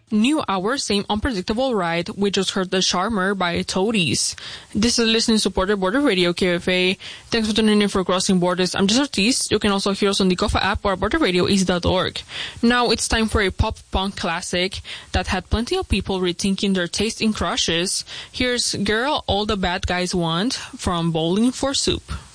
New hour, same unpredictable ride. We just heard The Charmer by Toadies. This is listening supported Border Radio KFA. Thanks for tuning in for Crossing Borders. I'm Jess Ortiz. You can also hear us on the Kofa app or borderradioeast.org. Now it's time for a pop-punk classic that had plenty of people rethinking their taste in crushes. Here's Girl All the Bad Guys Want from Bowling for Soup.